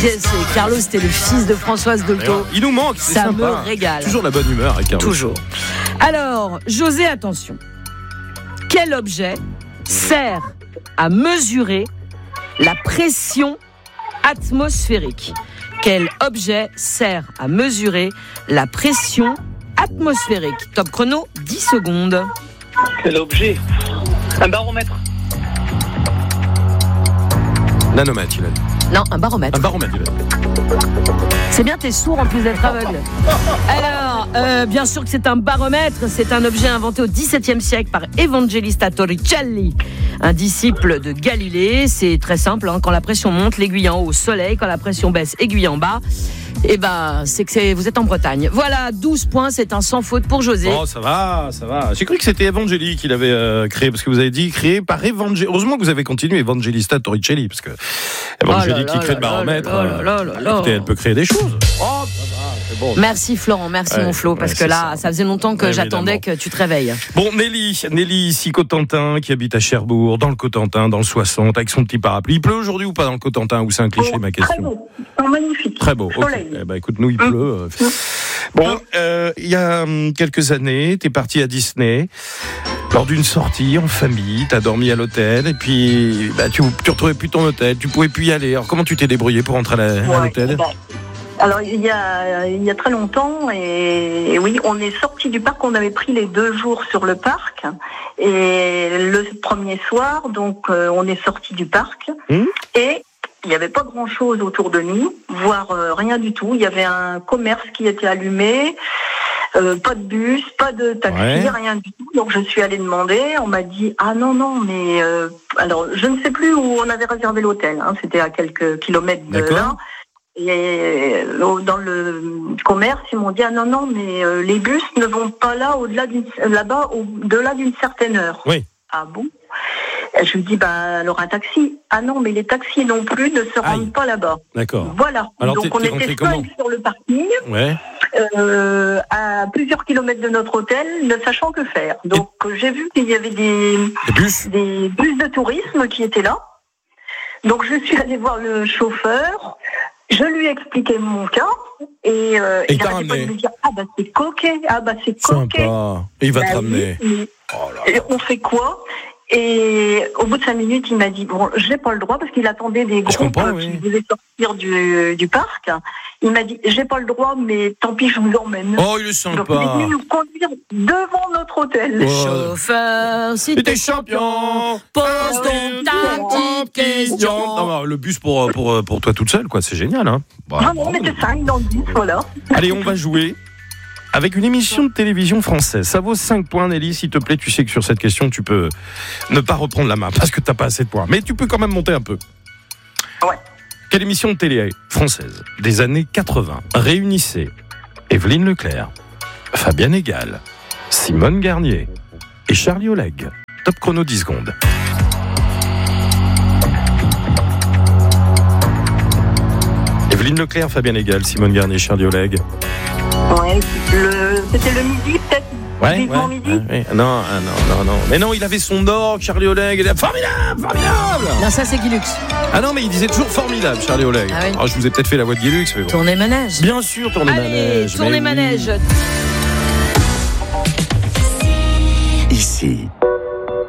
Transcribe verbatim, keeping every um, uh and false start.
c'est, c'est, Carlos, c'était le fils de Françoise Dolto. Il nous manque, c'est ça sympa. me régale. Toujours la bonne humeur avec Carlos. Toujours. Alors, José, attention. Quel objet sert à mesurer la pression atmosphérique? Quel objet sert à mesurer la pression atmosphérique? Top chrono, dix secondes. Quel objet? Un baromètre. Nanomètre, il a dit. Non, un baromètre. Un baromètre, il a dit. C'est bien, t'es sourd en plus d'être aveugle. Alors, euh, bien sûr que c'est un baromètre. C'est un objet inventé au dix-septième siècle par Evangelista Torricelli, un disciple de Galilée. C'est très simple, hein. Quand la pression monte, l'aiguille en haut, soleil. Quand la pression baisse, aiguille en bas. Eh ben, c'est que c'est, vous êtes en Bretagne. Voilà, douze points, c'est un sans faute pour José. Oh, ça va, ça va. J'ai cru que c'était Evangeli qui l'avait euh, créé, parce que vous avez dit créé par Evangeli. Heureusement que vous avez continué Evangelista Torricelli, parce que Evangeli oh là qui là crée le là baromètre, là là là là là. Écoutez, elle peut créer des choses. Oh, ça va, c'est bon. Merci Florent, merci ouais, mon Flo, parce ouais, que là, ça. ça faisait longtemps que Ouais, j'attendais évidemment. que tu te réveilles. Bon, Nelly, Nelly ici Cotentin, qui habite à Cherbourg, dans le Cotentin, dans le soixante, avec son petit parapluie. Il pleut aujourd'hui ou pas dans le Cotentin, ou c'est un cliché, Oh, ma question? Très beau, oh, magnifique. Très beau, ok. Soleil. Eh ben, écoute, nous, il pleut. euh. Bon, euh, il y a hum, quelques années, t'es parti à Disney. Lors d'une sortie en famille, t'as dormi à l'hôtel, et puis bah, tu, tu retrouvais plus ton hôtel, tu pouvais plus y aller. Alors comment tu t'es débrouillé pour rentrer à, la, à Ouais, l'hôtel? bah, alors il y a il y a très longtemps, et, et oui, on est sorti du parc. On avait pris les deux jours sur le parc, et le premier soir, donc euh, on est sorti du parc, Mmh. et il n'y avait pas grand-chose autour de nous, voire euh, rien du tout. Il y avait un commerce qui était allumé, euh, pas de bus, pas de taxi, Ouais. rien du tout. Donc je suis allée demander, on m'a dit « Ah non, non, mais... Euh, » alors, je ne sais plus où on avait réservé l'hôtel, hein, c'était à quelques kilomètres de D'accord. là. Et euh, dans le commerce, ils m'ont dit « Ah non, non, mais euh, les bus ne vont pas là, au-delà d'une, là-bas, au-delà d'une certaine heure. » Oui. Ah bon? Je lui dis, bah, alors un taxi. Ah non, mais les taxis non plus ne se rendent Aïe. pas là-bas. D'accord. Voilà. Alors, donc t'es- on t'es rentré était comment? seuls sur le parking, Ouais. euh, à plusieurs kilomètres de notre hôtel, ne sachant que faire. Donc j'ai vu qu'il y avait des, Des bus? des bus de tourisme qui étaient là. Donc je suis allée voir le chauffeur. Je lui ai expliqué mon cas, et, euh, Et il t'as n'arrêtait pas de ramené. me dire, ah bah c'est coquet, ah bah c'est coquet. Sympa. Et il va Bah te oui, ramener. mais- Oh là et on fait quoi? Et au bout de cinq minutes, il m'a dit, bon, j'ai pas le droit, parce qu'il attendait des Je groupes comprends, qui oui. devaient sortir du, du parc. Il m'a dit, j'ai pas le droit, mais tant pis, je vous emmène. Oh, il est Donc il est sympa. venu nous conduire devant notre hôtel. Ouais. Chauffeur, si Et t'es t'es champion. pose donc ta petite question. Non, mais le bus pour, pour, pour toi toute seule, quoi. C'est génial, hein. Bah, Ah non, mais c'est ça, il en dit, voilà. Allez, on va jouer avec une émission de télévision française. Ça vaut cinq points, Nelly. S'il te plaît, tu sais que sur cette question, tu peux ne pas reprendre la main parce que t'as pas assez de points. Mais tu peux quand même monter un peu. Ouais. Quelle émission de télé française des années quatre-vingts réunissait Evelyne Leclerc, Fabienne Egal, Simone Garnier et Charlie Oleg? Top chrono dix secondes. Evelyne Leclerc, Fabienne Egal, Simone Garnier, Charlie Oleg. Ouais, le, c'était le midi, peut-être. Ouais, Vivement ouais, midi. ouais, ouais. Non, ah, non, non, non. Mais non, il avait son orgue, Charlie Oleg. Il est formidable, formidable. Non, ça c'est Guilux. Ah non, mais il disait toujours formidable, Charlie Oleg. Ah oui. Oh, je vous ai peut-être fait la voix de Guilux, mais bon. Tournez manège. Bien sûr, tournez Allez, manège. tournez mais oui. manège. Ici,